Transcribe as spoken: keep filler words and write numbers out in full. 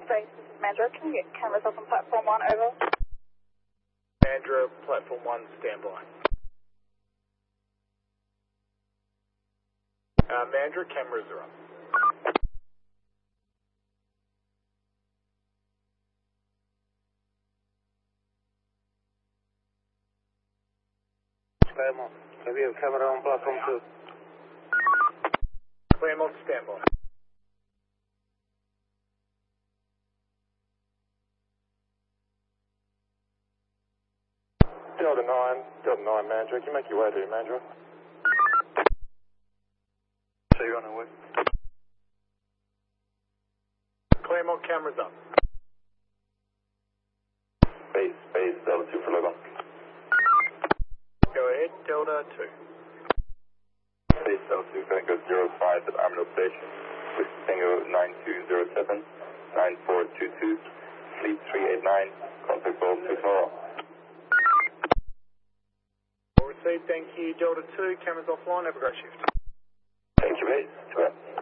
Space, this is Mandra. Can we get cameras up on platform one, over? Mandra, platform one, standby. Uh, Mandra, cameras are up. Claremont, so we have camera on platform two. Claremont, standby. Delta nine, Delta nine, Mandra. Can you make your way to Mandra? So you're on the way. Claremont, cameras up. Base, base, Delta two for Logan. Go ahead, Delta two. Base Delta two, Tango zero five at Armadale Station. With Tango nine two zero seven, nine four two two, Fleet three eight nine, contact all two tomorrow. Received, thank you. Delta two, cameras offline, have a great shift. Thank you, mate.